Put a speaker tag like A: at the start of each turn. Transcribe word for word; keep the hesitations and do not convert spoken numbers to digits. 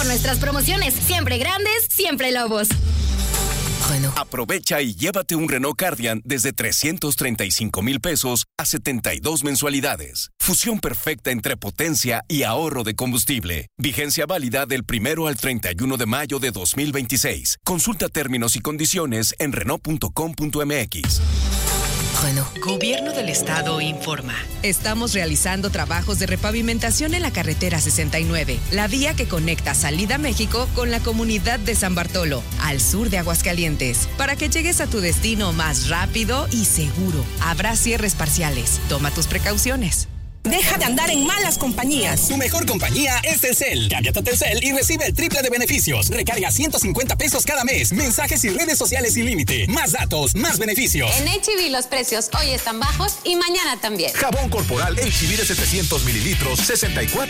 A: por nuestras promociones. Siempre grandes, siempre Lobos.
B: Renault.
C: Aprovecha y llévate un Renault Cardian desde trescientos treinta y cinco mil pesos a setenta y dos mensualidades. Fusión perfecta entre potencia y ahorro de combustible. Vigencia válida del primero al treinta y uno de mayo de dos mil veintiséis. Consulta términos y condiciones en Renault punto com punto m x.
B: Renault.
D: Gobierno del Estado informa. Estamos realizando trabajos de repavimentación en la carretera sesenta y nueve, la vía que conecta Salida México con la comunidad de San Bartolo, al sur de Aguascalientes, para que llegues a tu destino más rápido y seguro. Habrá cierres parciales. Toma tus precauciones.
E: Deja de andar en malas compañías.
F: Tu mejor compañía es Telcel. Cámbiate a Telcel y recibe el triple de beneficios. Recarga ciento cincuenta pesos cada mes. Mensajes y redes sociales sin límite. Más datos, más beneficios.
G: En H E B los precios hoy están bajos y mañana también.
H: Jabón corporal H E B de setecientos mililitros, sesenta y cuatro